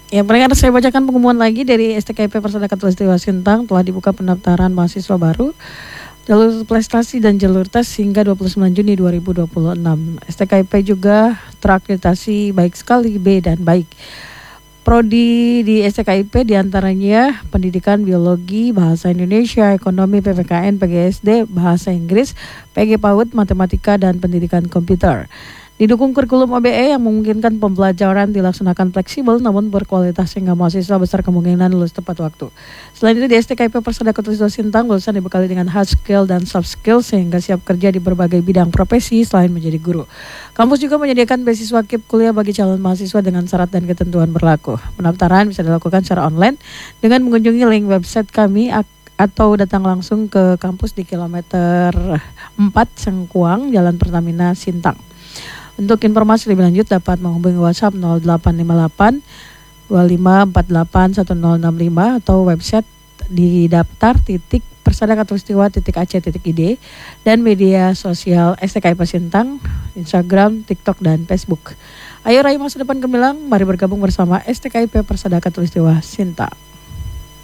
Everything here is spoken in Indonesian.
Ya, paling harus saya bacakan pengumuman lagi dari STKIP Persada Katulistiwa Sintang. Telah dibuka pendaftaran mahasiswa baru jalur prestasi dan jalur tes hingga 29 Juni 2026. STKIP juga terakreditasi baik sekali B dan baik. Prodi di STKIP diantaranya Pendidikan Biologi, Bahasa Indonesia, Ekonomi, PPKN, PGSD, Bahasa Inggris, PG PAUD, Matematika, dan Pendidikan Komputer. Didukung kurikulum OBE yang memungkinkan pembelajaran dilaksanakan fleksibel namun berkualitas sehingga mahasiswa besar kemungkinan lulus tepat waktu. Selain itu di STKIP Persada Katulistiwa Sintang lulusan dibekali dengan hard skill dan soft skill sehingga siap kerja di berbagai bidang profesi selain menjadi guru. Kampus juga menyediakan beasiswa KIP kuliah bagi calon mahasiswa dengan syarat dan ketentuan berlaku. Pendaftaran bisa dilakukan secara online dengan mengunjungi link website kami atau datang langsung ke kampus di kilometer 4 Sengkuang, Jalan Pertamina, Sintang. Untuk informasi lebih lanjut dapat menghubungi WhatsApp 0858 25481065 atau website di daftar persadakatulistiwa.ac.id dan media sosial STKIP Sintang, Instagram, TikTok, dan Facebook. Ayo raih masa depan gemilang, mari bergabung bersama STKIP Persada Katulistiwa Sintang.